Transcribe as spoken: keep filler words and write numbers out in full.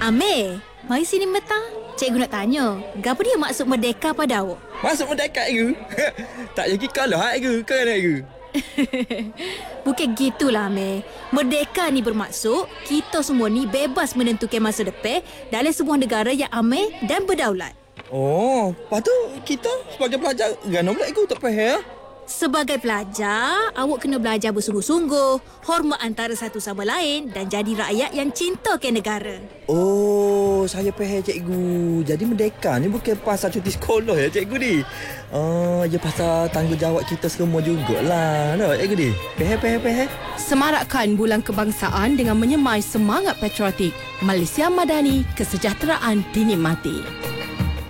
Amir, mari sini metang. Cikgu nak tanya, apa dia maksud merdeka pada awak? Masuk merdeka ke? Tak jadi kalah ke? Kan ke? Bukan gitulah, Amir. Merdeka ni bermaksud kita semua ni bebas menentukan masa depan dalam sebuah negara yang aman dan berdaulat. Oh, lepas tu kita sebagai pelajar gana pula ikut tak faham. Sebagai pelajar, awak kena belajar bersungguh-sungguh, hormat antara satu sama lain dan jadi rakyat yang cinta ke negara. Oh, saya faham cikgu. Jadi merdeka ni bukan pasal cuti sekolah ya cikgu ni. Oh, ya pasal tanggungjawab kita semua jugalah. No, cikgu ni. Faham, faham, faham. Semarakkan Bulan Kebangsaan dengan menyemai semangat patriotik. Malaysia Madani, kesejahteraan dinikmati.